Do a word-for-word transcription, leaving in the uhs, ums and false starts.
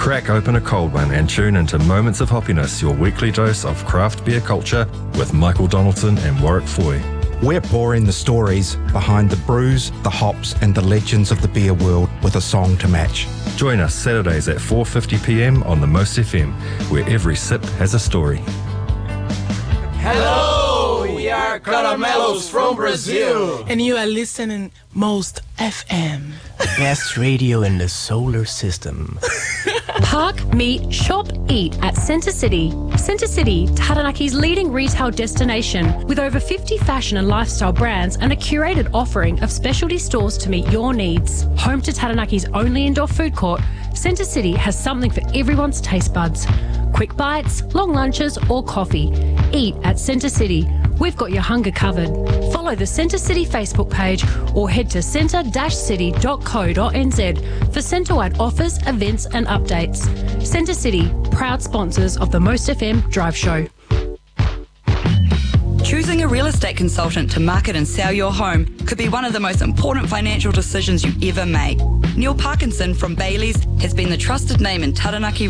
Crack open a cold one and tune into Moments of Hoppiness, your weekly dose of craft beer culture with Michael Donaldson and Warwick Foy. We're pouring the stories behind the brews, the hops and the legends of the beer world with a song to match. Join us Saturdays at four fifty p m on the Most F M, where every sip has a story. Hello, we are Caramelos from Brazil. And you are listening Most F M. The best radio in the solar system. Park, meet, shop, eat at Centre City. Centre City, Taranaki's leading retail destination with over fifty fashion and lifestyle brands and a curated offering of specialty stores to meet your needs. Home to Taranaki's only indoor food court, Centre City has something for everyone's taste buds. Quick bites, long lunches or coffee. Eat at Centre City. We've got your hunger covered. Follow the Centre City Facebook page or head to centre city dot co dot n z for Centre-wide offers, events and updates. Centre City, proud sponsors of the Most F M Drive Show. Choosing a real estate consultant to market and sell your home could be one of the most important financial decisions you ever make. Neil Parkinson from Bailey's has been the trusted name in Taranaki